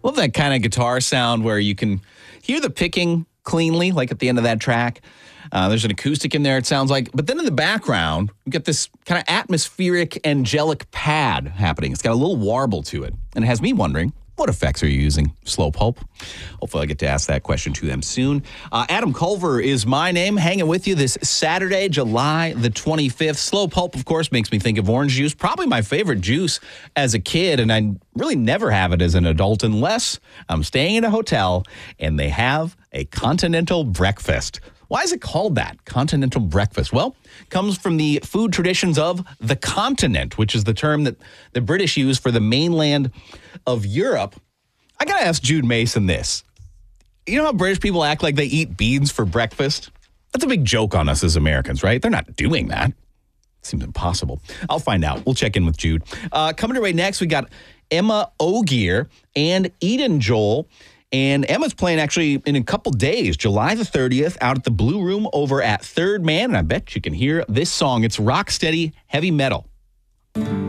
Love that kind of guitar sound where you can hear the picking cleanly, like at the end of that track. There's an acoustic in there, it sounds like. But then in the background, you get this kind of atmospheric, angelic pad happening. It's got a little warble to it. And it has me wondering, what effects are you using, Slow Pulp? Hopefully I get to ask that question to them soon. Adam Culver is my name, hanging with you this Saturday, July the 25th. Slow Pulp, of course, makes me think of orange juice. Probably my favorite juice as a kid, and I really never have it as an adult unless I'm staying in a hotel and they have a continental breakfast. Why is it called that, continental breakfast? Well, it comes from the food traditions of the continent, which is the term that the British use for the mainland of Europe. I got to ask Jude Mason this. You know how British people act like they eat beans for breakfast? That's a big joke on us as Americans, right? They're not doing that. Seems impossible. I'll find out. We'll check in with Jude. Coming away next, we got Emma Ogier and Eden Joel. And Emma's playing actually in a couple days, July the 30th, out at the Blue Room over at Third Man. And I bet you can hear this song. It's rock steady heavy metal.